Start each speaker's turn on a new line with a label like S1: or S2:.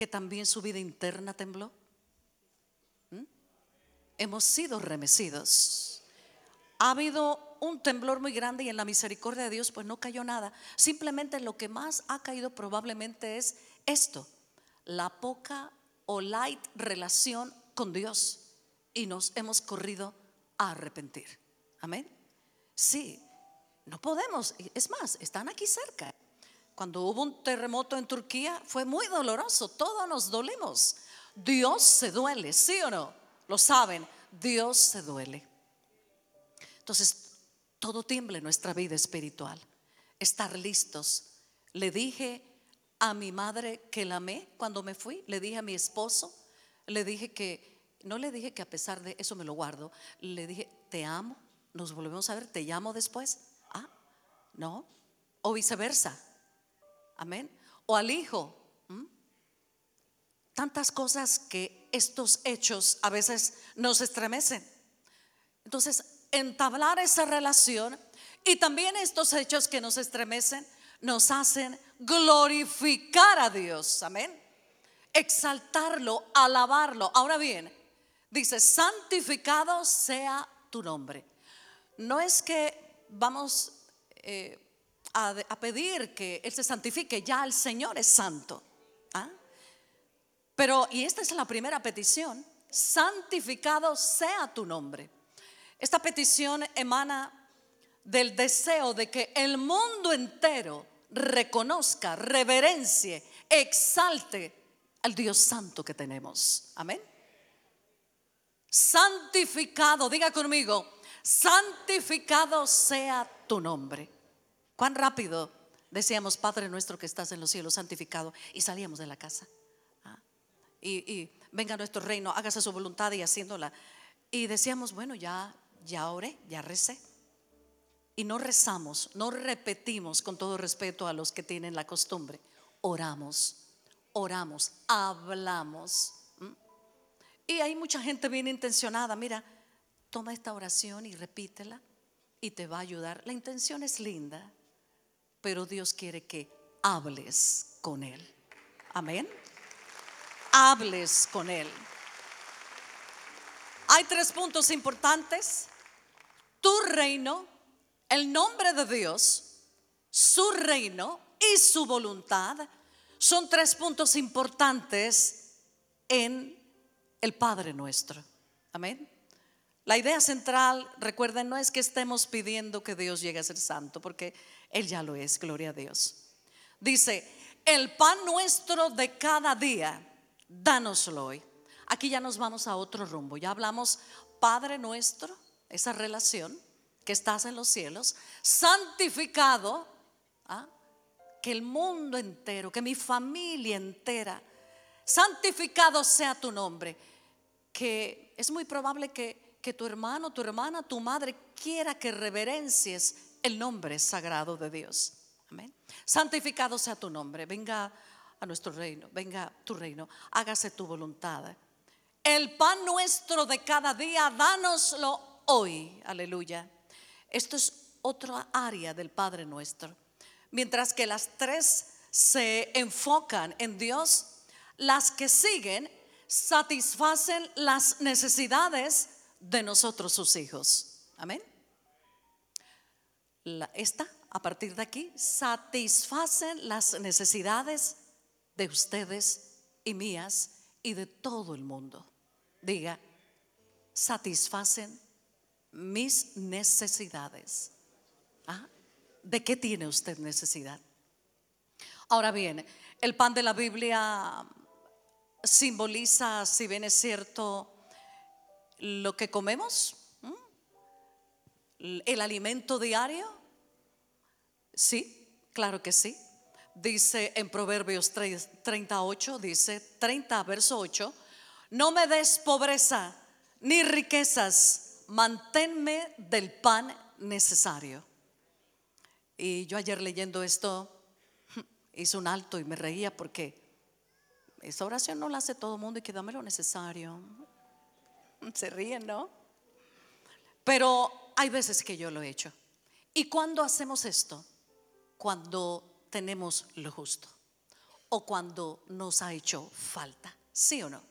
S1: que también su vida interna tembló? Hemos sido remecidos. Ha habido un temblor muy grande y en la misericordia de Dios pues no cayó nada. Simplemente lo que más ha caído probablemente es esto: la poca o light relación con Dios, y nos hemos corrido a arrepentir. Amén. Sí, no podemos. Es más, están aquí cerca. Cuando hubo un terremoto en Turquía fue muy doloroso, todos nos dolimos. Dios se duele, ¿sí o no? Lo saben, Dios se duele. Entonces, todo tiembla en nuestra vida espiritual. Estar listos. Le dije a mi madre que la amé cuando me fui. Le dije a mi esposo, le dije que, no le dije que a pesar de eso me lo guardo. Le dije, te amo, nos volvemos a ver, te llamo después. Ah, no. O viceversa. Amén. O al hijo. Tantas cosas que estos hechos a veces nos estremecen. Entonces, entablar esa relación y también estos hechos que nos estremecen nos hacen glorificar a Dios. Amén. Exaltarlo, alabarlo. Ahora bien, dice: santificado sea tu nombre. No es que vamos a pedir que Él se santifique, ya el Señor es santo. ¿Ah? Pero, y esta es la primera petición: santificado sea tu nombre. Esta petición emana del deseo de que el mundo entero reconozca, reverencie, exalte al Dios santo que tenemos. Amén. Santificado, diga conmigo: santificado sea tu nombre. Cuán rápido decíamos: Padre nuestro que estás en los cielos, santificado, y salíamos de la casa. Y venga nuestro reino, hágase su voluntad, y haciéndola. Y decíamos: bueno, ya oré, ya recé. Y no rezamos, no repetimos, con todo respeto a los que tienen la costumbre. Oramos, hablamos. Y hay mucha gente bien intencionada. Mira, toma esta oración y repítela y te va a ayudar. La intención es linda, pero Dios quiere que hables con Él. Amén. Hables con Él. Hay 3 puntos importantes: tu reino, el nombre de Dios, su reino y su voluntad. Son 3 puntos importantes en el Padre Nuestro. Amén. La idea central, recuerden, no es que estemos pidiendo que Dios llegue a ser santo, porque Él ya lo es, gloria a Dios. Dice: el pan nuestro de cada día, dánoslo hoy. Aquí ya nos vamos a otro rumbo. Ya hablamos Padre nuestro, esa relación, que estás en los cielos, santificado, que el mundo entero, que mi familia entera, santificado sea tu nombre. Que es muy probable que tu hermano, tu hermana, tu madre quiera que reverencies el nombre sagrado de Dios. Amén. Santificado sea tu nombre, venga a nuestro reino, venga tu reino, hágase tu voluntad. El pan nuestro de cada día, dánoslo hoy. Aleluya. Esto es otra área del Padre Nuestro. Mientras que las 3 se enfocan en Dios, las que siguen satisfacen las necesidades de nosotros, sus hijos. Amén. Esta, a partir de aquí, satisfacen las necesidades de ustedes y mías y de todo el mundo. Diga: satisfacen mis necesidades. ¿De qué tiene usted necesidad? Ahora bien, el pan de la Biblia simboliza, si bien es cierto, lo que comemos, el alimento diario. Sí, claro que sí. Dice en Proverbios 38, dice 30, verso 8: no me des pobreza ni riquezas, manténme del pan necesario. Y yo ayer leyendo esto hice un alto y me reía, porque esa oración no la hace todo el mundo, y que dame lo necesario. Se ríen, ¿no? Pero hay veces que yo lo he hecho. ¿Y cuándo hacemos esto? Cuando tenemos lo justo. o cuando nos ha hecho falta. ¿Sí o no?